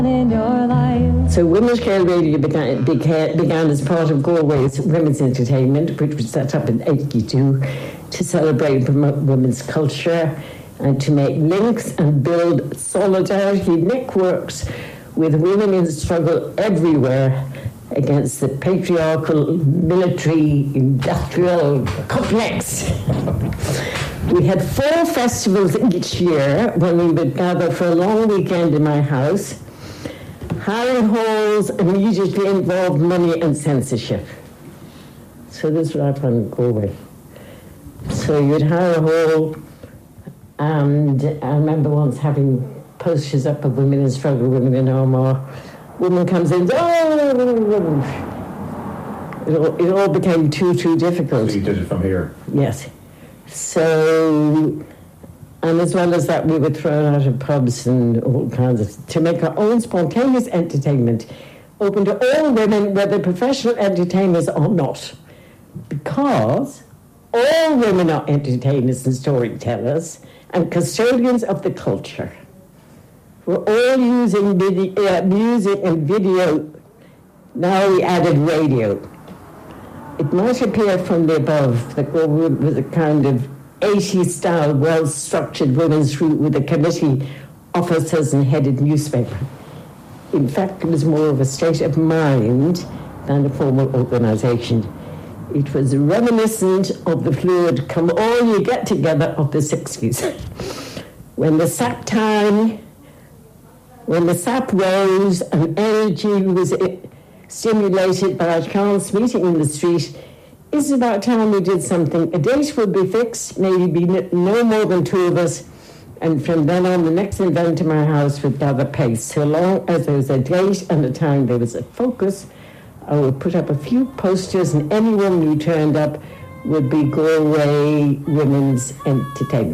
in your life. So Women's Care Radio began as part of Galway's Women's Entertainment, which was set up in '82 to celebrate and promote women's culture and to make links and build solidarity networks with women in struggle everywhere against the patriarchal, military, industrial complex. We had 4 festivals each year when we would gather for a long weekend in my house. Hiring halls immediately involved money and censorship. So this is what I found Galway. So you'd hire a hall, and I remember once having posters up of women in struggle, women in Armagh. Woman comes in, it all became too difficult. So you did it from here? Yes. So, and as well as that, we were thrown out of pubs and all kinds of, to make our own spontaneous entertainment open to all women, whether professional entertainers or not. Because all women are entertainers and storytellers and custodians of the culture. We're all using music and video. Now we added radio. It might appear from the above that Galway was a kind of 80s-style, well-structured women's group with a committee, officers and headed newspaper. In fact, it was more of a state of mind than a formal organisation. It was reminiscent of the fluid come all you get together of the 60s. When the sap rose and energy was stimulated by a chance meeting in the street, it's about time we did something. A date would be fixed, maybe be no more than 2 of us, and from then on the next event in my house would gather pace. So long as there was a date and a time there was a focus, I would put up a few posters and any woman who turned up would be Galway Women's Entertainment.